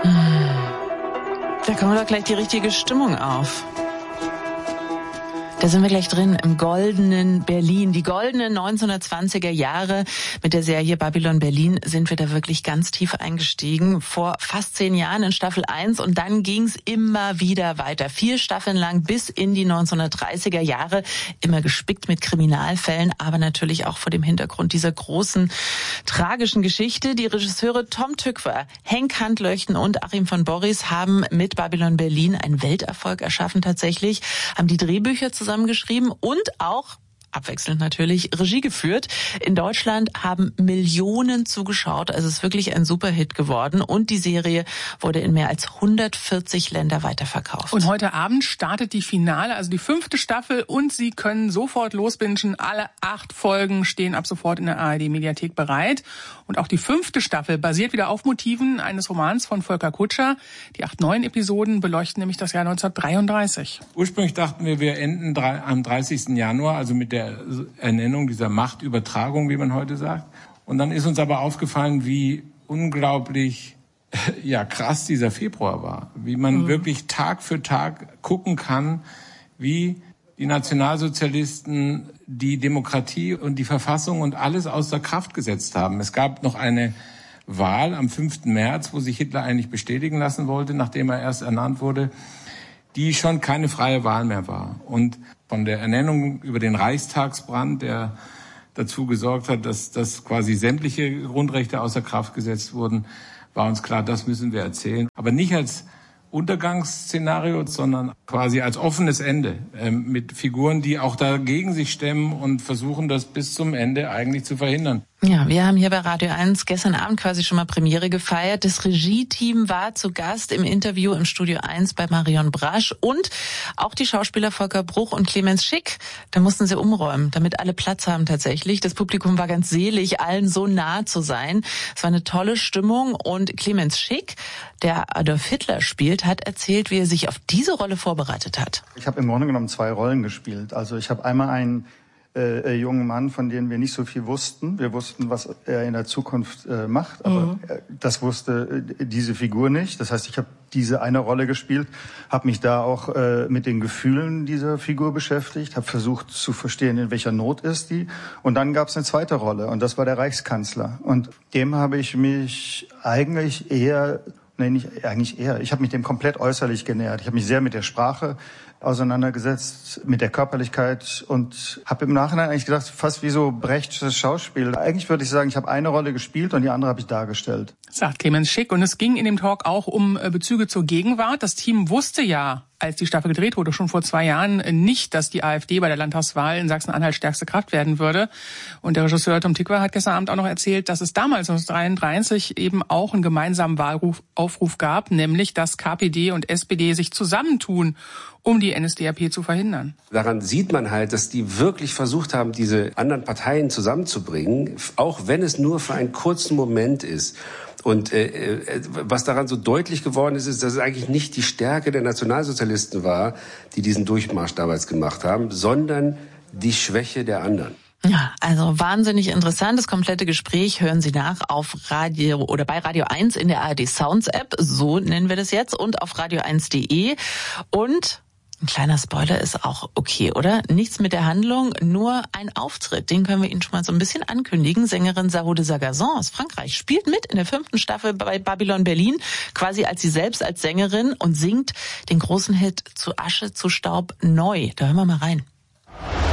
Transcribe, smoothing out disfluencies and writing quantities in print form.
Da kommen doch gleich die richtige Stimmung auf. Da sind wir gleich drin im goldenen Berlin. Die goldenen 1920er Jahre. Mit der Serie Babylon Berlin sind wir da wirklich ganz tief eingestiegen. Vor fast 10 Jahren in Staffel 1 und dann ging's immer wieder weiter. 4 Staffeln lang bis in die 1930er Jahre. Immer gespickt mit Kriminalfällen, aber natürlich auch vor dem Hintergrund dieser großen, tragischen Geschichte. Die Regisseure Tom Tykwer, Henk Handlöchten und Achim von Borries haben mit Babylon Berlin einen Welterfolg erschaffen tatsächlich, haben die Drehbücher zusammengeschrieben und auch abwechselnd natürlich Regie geführt. In Deutschland haben Millionen zugeschaut. Also es ist wirklich ein Superhit geworden. Und die Serie wurde in mehr als 140 Länder weiterverkauft. Und heute Abend startet die Finale, also die 5. Staffel. Und Sie können sofort losbingen. Alle 8 Folgen stehen ab sofort in der ARD-Mediathek bereit. Und auch die 5. Staffel basiert wieder auf Motiven eines Romans von Volker Kutscher. Die 8 neuen Episoden beleuchten nämlich das Jahr 1933. Ursprünglich dachten wir enden am 30. Januar, also mit der Ernennung dieser Machtübertragung, wie man heute sagt. Und dann ist uns aber aufgefallen, wie unglaublich krass dieser Februar war. Wie man wirklich Tag für Tag gucken kann, wie die Nationalsozialisten die Demokratie und die Verfassung und alles außer Kraft gesetzt haben. Es gab noch eine Wahl am 5. März, wo sich Hitler eigentlich bestätigen lassen wollte, nachdem er erst ernannt wurde, die schon keine freie Wahl mehr war. Und von der Ernennung über den Reichstagsbrand, der dazu gesorgt hat, dass quasi sämtliche Grundrechte außer Kraft gesetzt wurden, war uns klar, das müssen wir erzählen. Aber nicht als Untergangsszenario, sondern quasi als offenes Ende mit Figuren, die auch dagegen sich stemmen und versuchen, das bis zum Ende eigentlich zu verhindern. Ja, wir haben hier bei Radio 1 gestern Abend quasi schon mal Premiere gefeiert. Das Regie-Team war zu Gast im Interview im Studio 1 bei Marion Brasch und auch die Schauspieler Volker Bruch und Clemens Schick. Da mussten sie umräumen, damit alle Platz haben tatsächlich. Das Publikum war ganz selig, allen so nah zu sein. Es war eine tolle Stimmung und Clemens Schick, der Adolf Hitler spielt, hat erzählt, wie er sich auf diese Rolle vorbereitet hat. Ich habe im Grunde genommen 2 Rollen gespielt. Also ich habe einmal einen jungen Mann, von dem wir nicht so viel wussten. Wir wussten, was er in der Zukunft macht, aber das wusste diese Figur nicht. Das heißt, ich habe diese eine Rolle gespielt, habe mich da auch mit den Gefühlen dieser Figur beschäftigt, habe versucht zu verstehen, in welcher Not ist die. Und dann gab es eine zweite Rolle und das war der Reichskanzler. Und dem habe ich mich eigentlich eher, ich habe mich dem komplett äußerlich genähert. Ich habe mich sehr mit der Sprache auseinandergesetzt, mit der Körperlichkeit und habe im Nachhinein eigentlich gedacht, fast wie so Brechtsches Schauspiel. Eigentlich würde ich sagen, ich habe eine Rolle gespielt und die andere habe ich dargestellt. Sagt Clemens Schick. Und es ging in dem Talk auch um Bezüge zur Gegenwart. Das Team wusste ja, als die Staffel gedreht wurde, schon vor 2 Jahren nicht, dass die AfD bei der Landtagswahl in Sachsen-Anhalt stärkste Kraft werden würde. Und der Regisseur Tom Tykwer hat gestern Abend auch noch erzählt, dass es damals 1933 eben auch einen gemeinsamen Wahlaufruf gab, nämlich dass KPD und SPD sich zusammentun, um die NSDAP zu verhindern. Daran sieht man halt, dass die wirklich versucht haben, diese anderen Parteien zusammenzubringen, auch wenn es nur für einen kurzen Moment ist. Und was daran so deutlich geworden ist, ist, dass es eigentlich nicht die Stärke der Nationalsozialisten war, die diesen Durchmarsch damals gemacht haben, sondern die Schwäche der anderen. Ja, also wahnsinnig interessant. Das komplette Gespräch hören Sie nach auf Radio oder bei Radio 1 in der ARD Sounds App, so nennen wir das jetzt, und auf radio1.de. Und ein kleiner Spoiler ist auch okay, oder? Nichts mit der Handlung, nur ein Auftritt. Den können wir Ihnen schon mal so ein bisschen ankündigen. Sängerin Sarah de Sargazon aus Frankreich spielt mit in der 5. Staffel bei Babylon Berlin, quasi als sie selbst als Sängerin und singt den großen Hit Zu Asche, zu Staub neu. Da hören wir mal rein.